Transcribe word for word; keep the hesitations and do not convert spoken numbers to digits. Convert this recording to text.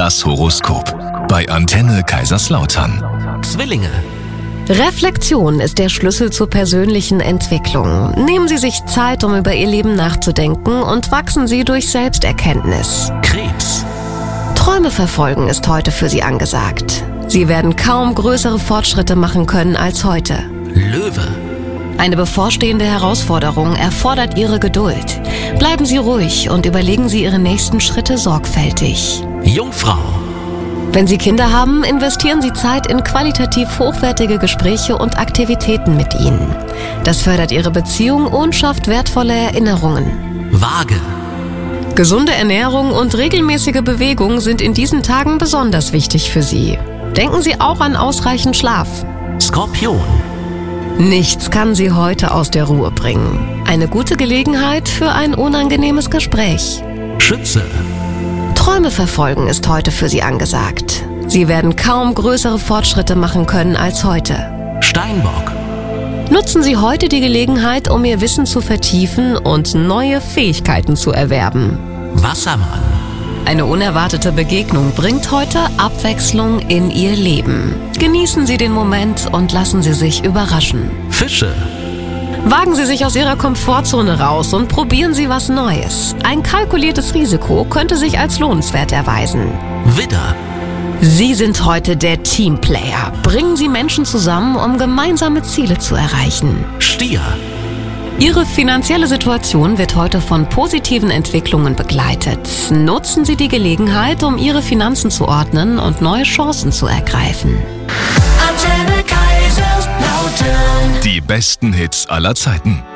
Das Horoskop bei Antenne Kaiserslautern. Zwillinge. Reflexion ist der Schlüssel zur persönlichen Entwicklung. Nehmen Sie sich Zeit, um über Ihr Leben nachzudenken und wachsen Sie durch Selbsterkenntnis. Krebs. Träume verfolgen ist heute für Sie angesagt. Sie werden kaum größere Fortschritte machen können als heute. Löwe. Eine bevorstehende Herausforderung erfordert Ihre Geduld. Bleiben Sie ruhig und überlegen Sie Ihre nächsten Schritte sorgfältig. Jungfrau. Wenn Sie Kinder haben, investieren Sie Zeit in qualitativ hochwertige Gespräche und Aktivitäten mit ihnen. Das fördert Ihre Beziehung und schafft wertvolle Erinnerungen. Waage. Gesunde Ernährung und regelmäßige Bewegung sind in diesen Tagen besonders wichtig für Sie. Denken Sie auch an ausreichend Schlaf. Skorpion. Nichts kann Sie heute aus der Ruhe bringen. Eine gute Gelegenheit für ein unangenehmes Gespräch. Schütze. Träume verfolgen ist heute für Sie angesagt. Sie werden kaum größere Fortschritte machen können als heute. Steinbock. Nutzen Sie heute die Gelegenheit, um Ihr Wissen zu vertiefen und neue Fähigkeiten zu erwerben. Wassermann. Eine unerwartete Begegnung bringt heute Abwechslung in Ihr Leben. Genießen Sie den Moment und lassen Sie sich überraschen. Fische. Wagen Sie sich aus Ihrer Komfortzone raus und probieren Sie was Neues. Ein kalkuliertes Risiko könnte sich als lohnenswert erweisen. Widder. Sie sind heute der Teamplayer. Bringen Sie Menschen zusammen, um gemeinsame Ziele zu erreichen. Stier. Ihre finanzielle Situation wird heute von positiven Entwicklungen begleitet. Nutzen Sie die Gelegenheit, um Ihre Finanzen zu ordnen und neue Chancen zu ergreifen. Die besten Hits aller Zeiten.